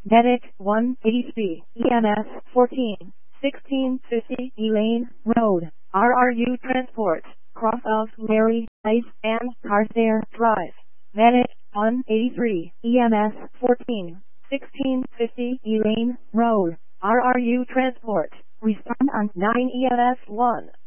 Medic 183, EMS 14, 1650 Elaine Road, RRU Transport, Cross of Mary, Ice and Carthair Drive. Medic 183, EMS 14, 1650 Elaine Road, RRU Transport. Respond on 9 EMS 1.